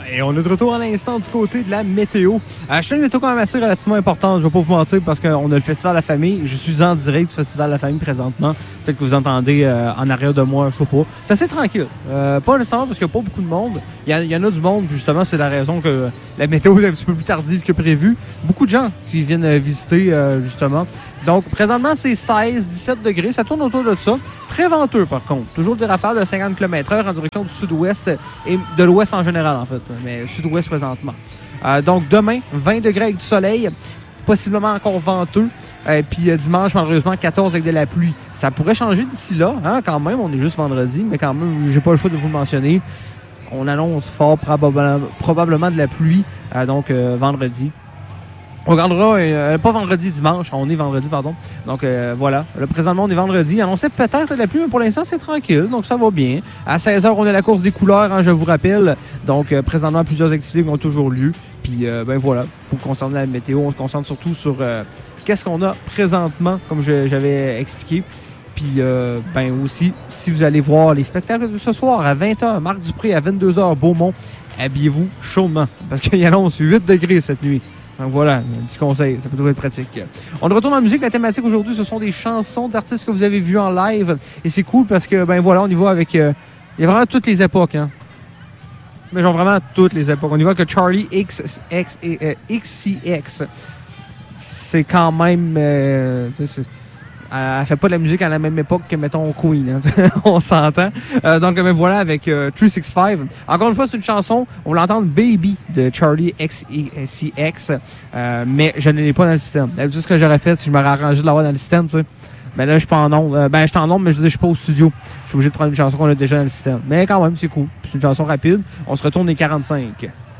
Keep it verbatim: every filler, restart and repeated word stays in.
Et on est de retour à l'instant du côté de la météo. Euh, je suis une météo quand même assez relativement importante, je ne vais pas vous mentir, parce qu'on a le Festival de la Famille. Je suis en direct du Festival de la Famille présentement. Peut-être que vous entendez euh, en arrière de moi, je sais pas. C'est assez tranquille. Euh, pas nécessairement parce qu'il n'y a pas beaucoup de monde. Il y, y en a du monde, justement, c'est la raison que la météo est un petit peu plus tardive que prévu. Beaucoup de gens qui viennent visiter, euh, justement. Donc, présentement, c'est seize à dix-sept degrés. Ça tourne autour de ça. Très venteux, par contre. Toujours des rafales de cinquante kilomètres heure en direction du sud-ouest et de l'ouest en général, en fait. Mais sud-ouest présentement. Euh, donc, demain, vingt degrés avec du soleil. Possiblement encore venteux. Et euh, puis, euh, dimanche, malheureusement, quatorze avec de la pluie. Ça pourrait changer d'ici là, hein, quand même. On est juste vendredi, mais quand même, j'ai pas le choix de vous le mentionner. On annonce fort probablement, probablement de la pluie. Euh, donc, euh, vendredi. On regardera, euh, pas vendredi, dimanche. On est vendredi, pardon. Donc, euh, voilà. Là, présentement, on est vendredi. On sait peut-être de la pluie, mais pour l'instant, c'est tranquille. Donc, ça va bien. À seize heures, on a la course des couleurs, hein, je vous rappelle. Donc, euh, présentement, plusieurs activités qui ont toujours lieu. Puis, euh, ben voilà. Pour concerner la météo, on se concentre surtout sur euh, qu'est-ce qu'on a présentement, comme je, j'avais expliqué. Puis, euh, ben aussi, si vous allez voir les spectacles de ce soir à vingt heures, Marc Dupré à vingt-deux heures, Beaumont, habillez-vous chaudement. Parce qu'il annonce huit degrés cette nuit. Donc voilà, un petit conseil, ça peut toujours être pratique. On retourne en musique. La thématique aujourd'hui, ce sont des chansons d'artistes que vous avez vus en live. Et c'est cool parce que, ben voilà, on y va avec... Euh, il y a vraiment toutes les époques, hein. Mais genre vraiment toutes les époques. On y va avec Charli X C X. C'est quand même... Euh, c'est, elle fait pas de la musique à la même époque que, mettons, Queen. Hein. On s'entend. Euh, donc, ben voilà, avec euh, trois cent soixante-cinq. Encore une fois, c'est une chanson. On va l'entendre Baby de Charli X C X. Euh, mais je ne l'ai pas dans le système. Tout ce que j'aurais fait si je m'aurais arrangé de l'avoir dans le système, tu sais. Ben là, je suis pas en ondes. Euh, ben, je suis en ondes, mais je veux dire, je suis pas au studio. Je suis obligé de prendre une chanson qu'on a déjà dans le système. Mais quand même, c'est cool. C'est une chanson rapide. On se retourne les quarante-cinq.